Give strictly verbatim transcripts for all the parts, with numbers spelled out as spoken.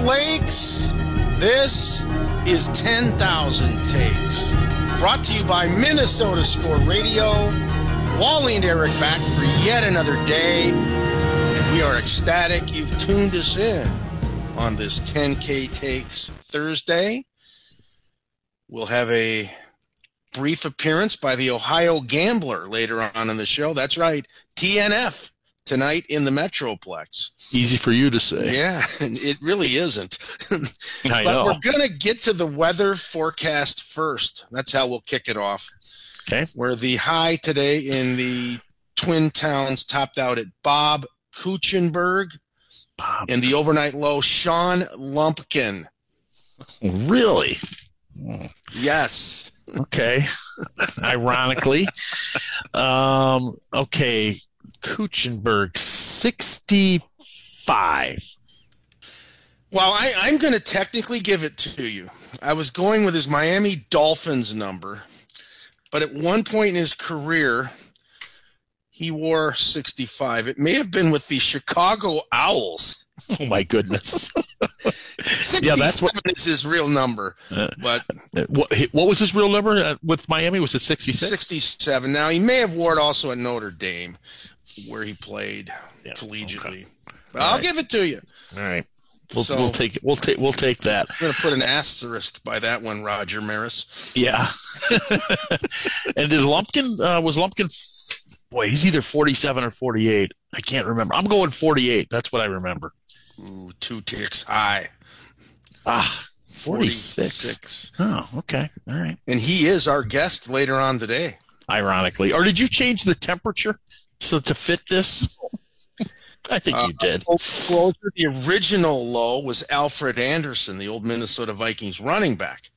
Lakes. This is ten thousand Takes. Brought to you by Minnesota Score Radio. Wally and Eric back for yet another day. And we are ecstatic you've tuned us in on this ten K Takes Thursday. We'll have a brief appearance by the Ohio Gambler later on in the show. That's right, T N F tonight in the Metroplex. Easy for you to say. Yeah, it really isn't. I but know. We're going to get to the weather forecast first. That's how we'll kick it off. Okay. Where the high today in the Twin Towns topped out at Bob Kuchenberg. Bob. And the overnight low, Sean Lumpkin. Really? Yes. Okay. Ironically. Um, okay. Kuchenberg, sixty-five. Well, I, I'm going to technically give it to you. I was going with his Miami Dolphins number, but at one point in his career, he wore sixty-five. It may have been with the Chicago Owls. Oh, my goodness. Yeah, that's what is his real number. Uh, but what, what was his real number uh, with Miami? Was it sixty-six? sixty-seven. Now, he may have worn it also at Notre Dame, where he played yeah, collegiately. Okay. But All I'll right. give it to you. All right. We'll, so, we'll take it. We'll take. We'll take that. I'm going to put an asterisk by that one, Roger Maris. Yeah. And did Lumpkin uh, was Lumpkin? Boy, he's either forty-seven or forty-eight. I can't remember. I'm going forty-eight. That's what I remember. Ooh, two ticks high. Ah, forty-six. forty-six. Oh, okay. All right. And he is our guest later on today. Ironically. Or did you change the temperature so to fit this? I think you did. Uh, closer, the original low was Alfred Anderson, the old Minnesota Vikings running back.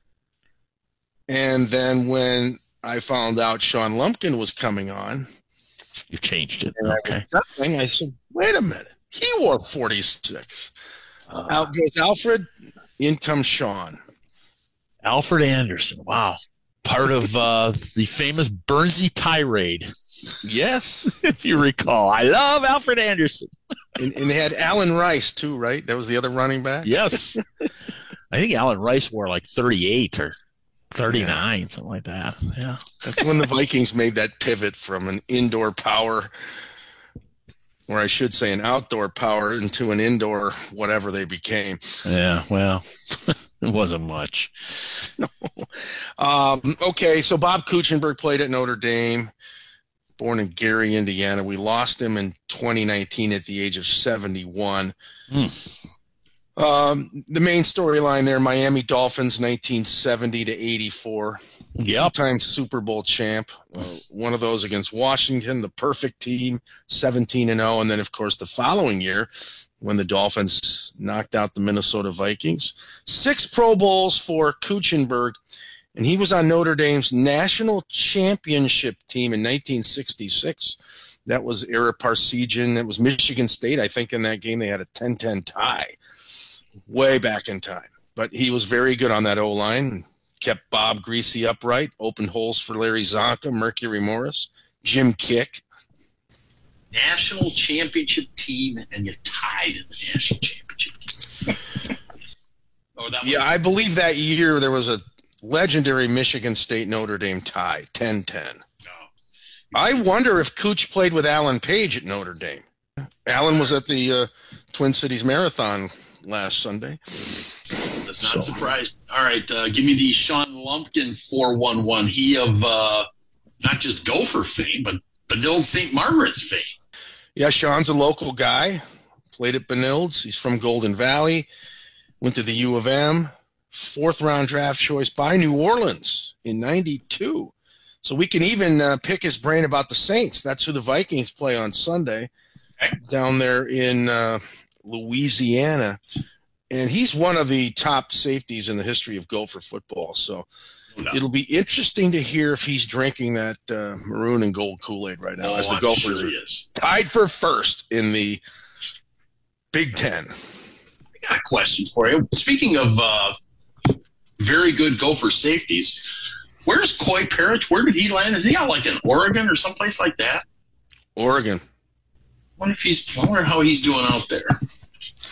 And then when I found out Sean Lumpkin was coming on, you changed it. Okay. I, I said, wait a minute. He wore forty-six. Uh, Out goes Alfred, in comes Sean. Alfred Anderson. Wow. Part of uh, the famous Bernsey tirade. Yes. If you recall. I love Alfred Anderson. and, and they had Alan Rice, too, right? That was the other running back? Yes. I think Alan Rice wore like thirty-eight or thirty-nine, yeah. Something like that. Yeah. That's when the Vikings made that pivot from an indoor power, or I should say an outdoor power, into an indoor whatever they became. Yeah, well, it wasn't much. No. Um, okay, so Bob Kuchenberg played at Notre Dame, born in Gary, Indiana. We lost him in twenty nineteen at the age of seventy-one. Mm. Um, the main storyline there, Miami Dolphins, nineteen seventy to eighty-four. Yep. Two-time Super Bowl champ. Uh, one of those against Washington, the perfect team, seventeen and oh. And then, of course, the following year, when the Dolphins knocked out the Minnesota Vikings. Six Pro Bowls for Kuchenberg, and he was on Notre Dame's national championship team in nineteen sixty-six. That was Ara Parseghian. That was Michigan State. I think in that game they had a ten ten tie way back in time. But he was very good on that O-line. Kept Bob Greasy upright, opened holes for Larry Zonka, Mercury Morris, Jim Kick. National championship team, and you tied in the national championship team. oh, that yeah, I believe that year there was a legendary Michigan State Notre Dame tie, ten ten. No. I wonder if Cooch played with Alan Page at Notre Dame. Alan was at the uh, Twin Cities Marathon last Sunday. That's not so. Surprised. All right, uh, give me the Sean Lumpkin four one one. He of uh, not just Gopher fame, but Benilde Saint Margaret's fame. Yeah, Sean's a local guy. Played at Benilde's. He's from Golden Valley. Went to the U of M. Fourth round draft choice by New Orleans in ninety-two. So we can even uh, pick his brain about the Saints. That's who the Vikings play on Sunday okay. down there in uh, Louisiana. And he's one of the top safeties in the history of Gopher football. So no. It'll be interesting to hear if he's drinking that uh, maroon and gold Kool-Aid right now. Oh, as the I'm Gophers sure he is. Tied for first in the Big Ten. I got a question for you. Speaking of uh, very good Gopher safeties, where's Coy Parrish? Where did he land? Is he out like in Oregon or someplace like that? Oregon. I wonder if he's. I wonder how he's doing out there.